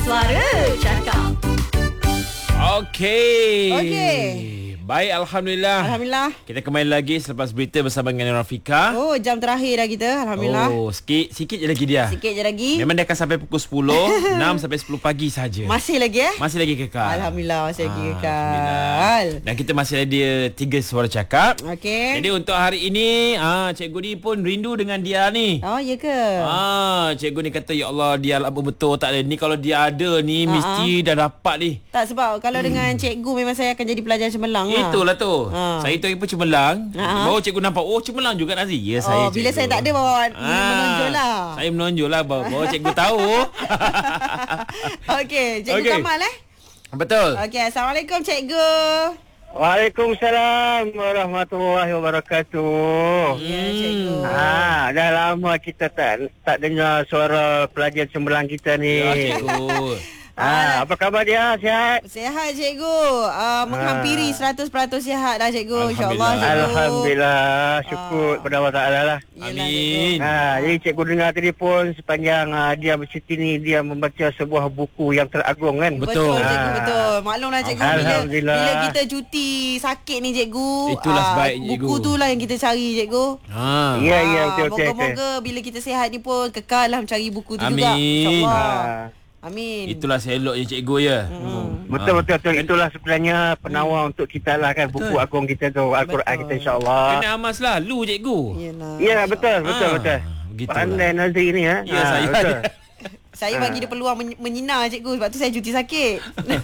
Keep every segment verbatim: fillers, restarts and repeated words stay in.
Suara Cakap. Okey. Okey. Baik, Alhamdulillah. Alhamdulillah. Kita kembali lagi selepas berita bersama dengan Rafika. Oh, jam terakhir dah kita. Alhamdulillah. Oh, sikit sikit je lagi dia. Sikit je lagi. Memang dia akan sampai pukul sepuluh, enam sampai sepuluh pagi saja. Masih lagi eh? Masih lagi kekal. Alhamdulillah, masih lagi Ah, kekal. Alhamdulillah. Dan kita masih ada tiga suara cakap. Okey. Jadi untuk hari ini, ah cikgu ni pun rindu dengan dia ni. Oh, ya ke? Ah, cikgu ni kata, ya Allah, dia lah betul tak ada ni, kalau dia ada ni Ah, mesti dah dapat ni. Tak, sebab kalau hmm. dengan cikgu memang saya akan jadi pelajar cemerlang lah. Itulah tu. Ha. Saya tu pun cemerlang. Ha. Baru cikgu nampak, oh cemerlang juga Nazri. Ya, saya Oh, bila cikgu. saya tak ada bawa Ah, menonjol lah. Saya menonjol lah baru, baru cikgu tahu. Okey, cikgu Okey. Kamal eh? Betul. Okey, Assalamualaikum cikgu. Waalaikumsalam warahmatullahi wabarakatuh. Ya, cikgu. Ah, dah lama kita tak tak dengar suara pelajar cemerlang kita ni. Ya, cikgu. Ah, apa khabar dia? Sihat? Sihat cikgu. Uh, menghampiri seratus peratus sihat dah cikgu. InsyaAllah cikgu. Alhamdulillah, syukur kepada Allah Taala lah. Yelah, Amin. cikgu. Ah, jadi cikgu dengar tadi pun sepanjang ah, dia bercuti ni dia membaca sebuah buku yang teragung kan. Betul, Betul. cikgu, Ah. betul. Maklumlah cikgu, bila, Alhamdulillah. bila kita cuti sakit ni cikgu, Itulah ah, sebaiknya, cikgu. buku tu lah yang kita cari cikgu. Ha. Ya, ya, Ah, betul, betul, betul. Moga-moga bila kita sihat ni pun kekal lah mencari buku tu Amin. juga. InsyaAllah. Ah. Amin. Itulah seloknya cikgu ya. Hmm. Betul, betul, betul. Itulah sebenarnya penawar untuk kita lah kan. Buku agung kita tu, Al-Quran Betul. kita insyaAllah. Kena amas lah lu cikgu. Yelah. Ya, betul, betul, Ah, betul. begitulah. Pandai Nazri ni ha. Ya, Ah, saya betul. ada. Saya bagi dia peluang men- menyinar cikgu, sebab tu saya cuti sakit.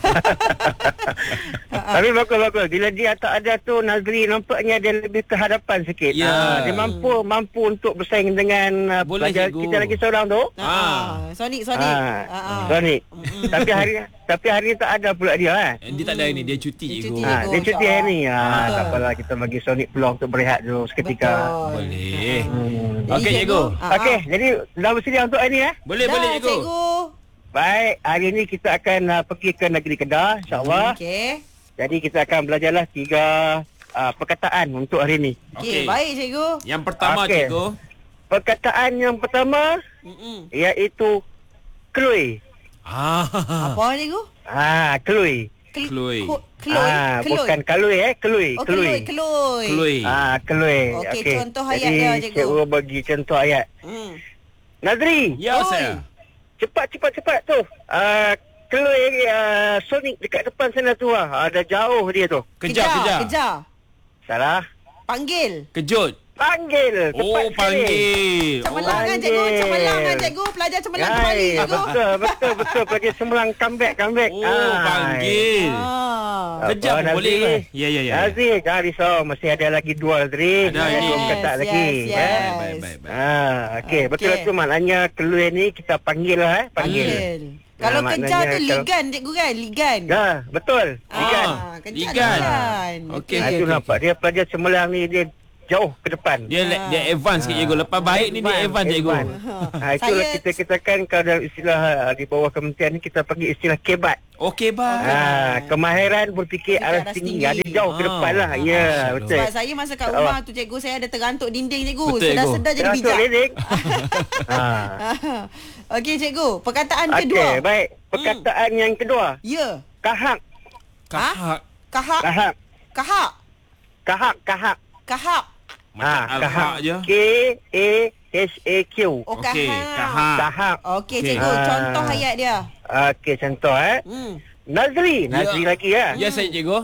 Tapi bagus-bagus. Bila dia tak ada tu, Nazri nampaknya dia lebih ke hadapan sikit. Ya. Ah, dia mampu mampu untuk bersaing dengan uh, Boleh, pelajar cikgu. kita lagi seorang tu. Ah. Ah, Sonic, Sonic. Ah, Ah, ah. Sonic. Tapi hari tapi hari ni tak ada pula dia eh. Eh, Dia tak ada ni, dia cuti Dia cikgu. cuti. Ha, dia cuti hari ni. Ha, Betul. tak apalah, kita bagi Sonic peluang untuk berehat dulu seketika. Betul. Boleh. Hmm. Jadi, Okey, cikgu. ah, Okey, ah. jadi dah bersedia untuk hari ni eh? Boleh, Dah, boleh cikgu. cikgu. Baik, hari ni kita akan uh, pergi ke negeri Kedah insya-Allah. Okey. Jadi kita akan belajarlah tiga uh, perkataan untuk hari ni. Okey, Okey. baik cikgu. Yang pertama Okey. cikgu. Perkataan yang pertama Mm-mm. iaitu klui. Ah. Apa cikgu? Ah, klui. Kel- Klui. ko- Keloi. Ah, Keloi. bukan kalui eh, klui, Oh, keloi, keloi. Klui. Ah, klui. Okey, Okey. contoh ayat Jadi, dia, cikgu. cikgu bagi contoh ayat. Hmm. Nazri, Ya, Oi. saya. cepat cepat cepat tu. Ah, klui uh, Sonic dekat depan sana tu ah. Ada jauh dia tu. Kejar, kejar. Kejar. Salah. Panggil. Kejut. Panggil. Tepat Oh, sekali. panggil. Cemerlang kan panggil. cikgu? Cemerlang kan cikgu? Pelajar cemerlang kembali Hai, cikgu. betul, betul, betul. Pelajar semerang comeback, comeback. Oh, Hai. panggil. Ah. Kejap Apa, pun boleh Nazri? ke? Ya, ya, ya. Nazri, jangan risau. Masih ada lagi dua, Nazri. Ada Saya lagi. belum ketak Yes, lagi. yes, eh. yes. Baik, baik, baik, baik. Ah, okey, betul Okey. itu maknanya kelui ni kita panggil lah eh, panggil. Panggil. Kalau Ah, kejar tu maknanya ligan cikgu kan? Ligan. Ya, betul. Ligan. Ah, kejar ligan. ligan. Okey, Ah, okey, itu okey. nampak dia pelajar cemerlang ni dia jauh ke depan. Dia Ah. dia advance sikit cikgu. Lepas baik ni dia advance cikgu. Ha, itulah Saya- kita katakan kalau dalam istilah ah, di bawah kementerian ni kita panggil istilah kebat. Okey, baik. Ha, kemahiran berfikir Berfikir arah arah tinggi. tinggi. Ada jauh ke Ah. depan lah. Ya, Masya betul. Sebab saya masa kat rumah tu cikgu, saya ada terantuk dinding cikgu. Betul, Sedar-sedar jadi Termasuk bijak. lirik. ha. Okey cikgu, perkataan Okey, kedua. baik. Perkataan yang kedua. Ya. Kahak. Kahak. Kahak. Kahak. Kahak. Kahak, kahak. Kahak. Macam Ah, al-haq je. K A H A Q. Oh, Okey, kahak. kahak. Kahak. Okey Okey. cikgu, Ah. contoh ayat dia. Okey, contoh eh. Hmm. Nazri, Nazri Ya. lagi ya. Ya, saya cikgu.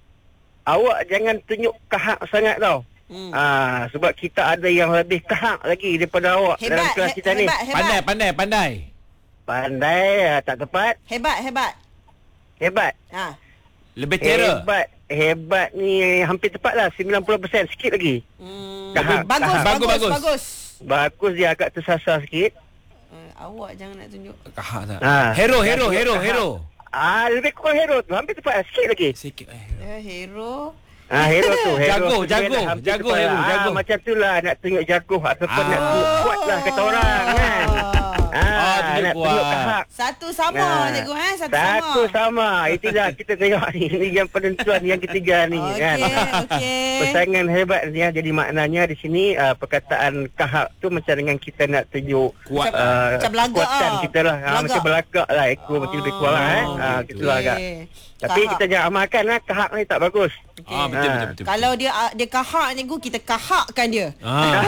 Awak jangan tunjuk kahak sangat tau. Hmm. Ah, sebab kita ada yang lebih kahak lagi daripada awak dalam Hebat, kelas he- kita ni. hebat, hebat. Pandai, pandai, pandai. Pandai, ah, tak tepat. Hebat, hebat. Hebat. Ha. Lebih terror. Hebat. Hebat ni hampir tepat lah. sembilan puluh peratus sikit lagi. Hmm. Kahak, Bagus, kahak. bagus, Bagus, bagus, bagus. bagus. Bagus dia agak tersasar sikit. Uh, awak jangan nak tunjuk. Kahak tak? Ah. Hero, hero, Kahak. hero, hero. Ah, lebih kurang hero tu. Hampir tepat lah. Sikit lagi. Sikit. Eh. Ya, hero. Ah, hero tu. Hero Jago, tu dia jago, lah, hampir jago, tepat hero, lah. jago. Ah, macam tu lah nak tunjuk jago ataupun Ah. nak tunjuk kuat lah kata orang kan. Ah, nak kuat. tunjuk kahak. Satu sama Nah, cikgu eh, satu, Satu sama. sama. Itulah kita tengok ni. Ini yang penentuan yang ketiga ni Okey, kan. okey. Persaingan hebat ni. Jadi maknanya di sini uh, perkataan kahak tu macam dengan kita nak tunjuk Kuat. uh, Macam belagak kekuatan lah. kita lah. Ha, Belagak. macam belagak lah. Ekor oh, macam lebih kuat lah. Eh. Ha, gitu. gitu lah agak. Okey. Tapi Kahak. kita jangan amalkan lah. Kahak ni tak bagus. Ah, betul, Ah. betul, betul. Kalau dia ah, dia kahak cikgu, kita kahakkan dia. Ah,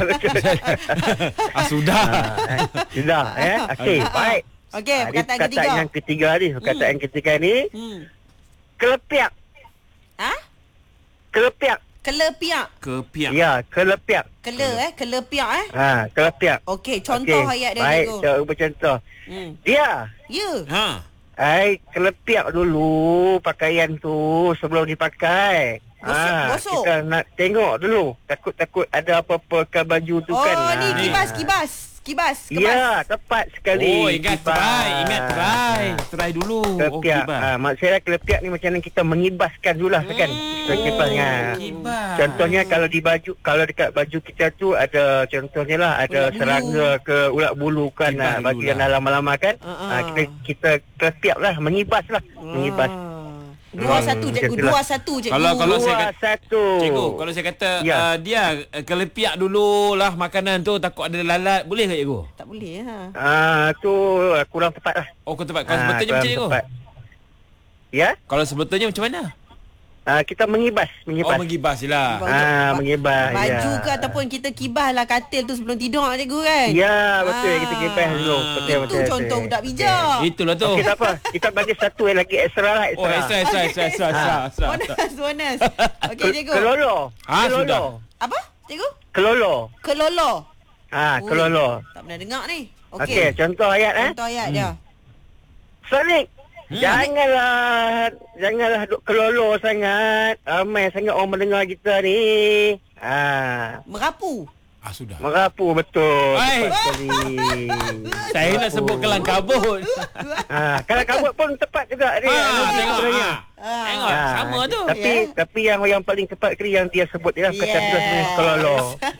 ah sudah. eh, Sudah eh. Okey, baik. Okey, Ah, ni perkataan perkataan ketiga. yang ketiga ni. Perkataan hmm. ketiga ni. Hmm. Kelepiak. Ha? Kelepiak. Kelepiak. Kepiak. Ya, kelepiak. Kele eh, kelepiak eh. Ha, kelepiak. Okey, contoh Okey, ayat dia baik, cikgu. Baik, bercontoh. Hmm. Dia, Ya. Ha. ai kelepiak dulu pakaian tu sebelum dipakai. Gosok, gosok. Kita nak tengok dulu. Takut-takut ada apa-apa ke baju tu Oh, kan. ni Ah. kibas, kibas. Kibas, kebas. Ya, tepat sekali. Oh, ingat Kibas. try, ingat try. Try dulu. Oh, Kelepiak. kibas. Ha, maksud saya kelepiak ni macam mana kita mengibaskan dulu lah kan. Kita kibasnya. Kibas. Contohnya kalau di baju, kalau dekat baju kita tu ada contohnya lah ada Ulat bulu. serangga ke ulat bulu kan, Kibas ah, baju dulu yang lah. dah lama-lama kan. Uh-uh. Ah, kita kita kelepiak lah, mengibas lah, mengibas. Ah. Dua Hmm, satu cikgu, macam dua itulah. satu cikgu. Kalau- kalau Dua saya kata- satu. Cikgu, kalau saya kata Ya. uh, dia uh, kelepiak dululah makanan tu, takut ada lalat, boleh tak cikgu? tak boleh ha. Ah, tu ah, kurang tepat lah. Oh, kau tempat. Kalau Ah, sebetulnya kurang macam cikgu? tepat. Ya, Kalau sebetulnya macam mana? ah, kita mengibas, Oh, mengibas. menggibas je lah. Untuk Ah, ba- mengibas. Baju ya. ke ataupun kita kibas lah katil tu sebelum tidur cikgu kan. Ya, betul. Ah. Kita kibas dulu. Betul, Itu betul, contoh betul. budak bijak. Itulah tu. Okey, tak apa. Kita bagi satu yang lagi extra lah. Oh, extra, extra, extra, extra, extra, extra. Bonus, bonus. Okey Ke- cikgu. Kelolo. Ah, Kelolo. sudah. Apa? Cikgu? Kelolo. Kelolo. Ah, Ui, kelolo. Tak pernah dengar ni. Okey, Okey. contoh ayat eh. Contoh ayat dia. Sonik. Hmm. Janganlah janganlah duk kelolo sangat. Ramai sangat orang mendengar kita ni. Ah, Merapu. Ah, sudah. merapu betul. Hai. Tepat sekali. Saya nak sebut kelang kabut. Ah, kalau kabut pun tepat juga dia. Ah, tengok. sebenarnya. Ah. Tengok, Ah, sama tu. Tapi Ya. tapi yang yang paling tepat kali yang dia sebut dia kata Yes. dia sebenarnya kelolo.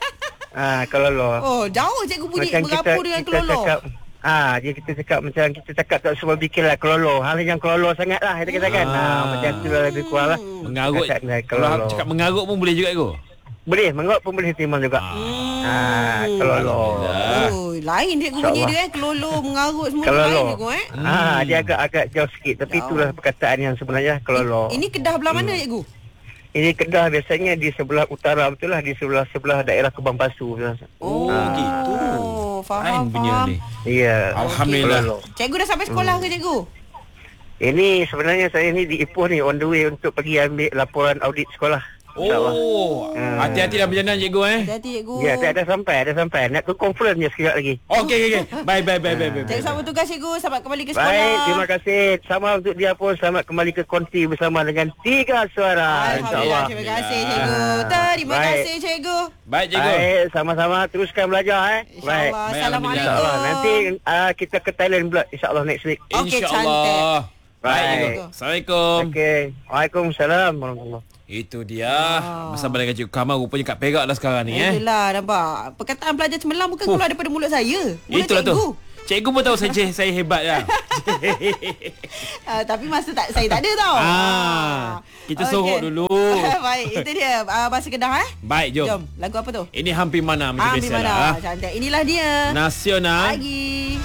Ah, kelolo. Oh, jauh cikgu bunyi merapu dengan kita kelolo. cakap, ah, dia kita cakap macam kita cakap tak semua bikinlah kelolo. Hal yang kelolo sangat lah kita katakan. Ah. Ah, macam tu lah lebih kurang lah. Mengarut. Cakap dengan Kalau kelolo. cakap mengarut pun boleh juga cikgu. Boleh, mengarut pun boleh terima juga. Hmm. Ah, kelolo. Alhamdulillah. Oh, lain cikgu bunyi InsyaAllah. dia eh. Kelolo, mengarut semua Kelolo. lain cikgu eh. Ah, dia agak-agak jauh sikit tapi Jauh. itulah perkataan yang sebenarnya kelolo. Ini Kedah belah mana cikgu? Ini Kedah biasanya di sebelah utara betul lah, di sebelah sebelah daerah Kebang Pasu. Oh, Ah. gitu. Oh, Lain faham, punya faham. ni. Ya. Alhamdulillah. Kelolo. Cikgu dah sampai sekolah Hmm. ke cikgu? Ini sebenarnya saya ni di Ipoh ni on the way untuk pergi ambil laporan audit sekolah. InsyaAllah. Oh, Hmm. hati-hati dalam perjalanan cikgu eh. Hati-hati cikgu. Ya, saya dah sampai, dah sampai. Nak ke conference je sekejap lagi. Okey, okey, okey. Bye, bye, bye, bye, bye. Cikgu selamat bertugas cikgu. Selamat kembali ke sekolah. Baik, terima kasih. Sama untuk dia pun. Selamat kembali ke konti bersama dengan tiga suara. Alhamdulillah. InsyaAllah. Terima kasih cikgu. Terima Baik. kasih cikgu. Baik, cikgu. Baik, sama-sama teruskan belajar eh. Baik. InsyaAllah. Baik, Assalamualaikum. InsyaAllah. Nanti uh, kita ke Thailand pula. InsyaAllah next week. Okey, InsyaAllah. Baik, Baik. cikgu. Assalamualaikum. Okey. Waalaikumsalam warahmatullahi. Itu dia. Bersama dengan Cikgu Kamal. Rupanya kat Perak dah sekarang ni eh. Itulah nampak. Perkataan pelajar cemerlang bukan Oh. keluar daripada mulut saya. Mulut Itulah cikgu. tu. Cikgu pun tahu saya saya hebat dah. Uh, tapi masa tak saya tak ada tau. Ah, kita sorok dulu. Baik, itu dia uh, bahasa Kedah eh. Baik, jom. Jom, lagu apa tu? Ini hampir mana macam Hampir biasalah. mana? Cantik. Inilah dia. Nasional. Pagi.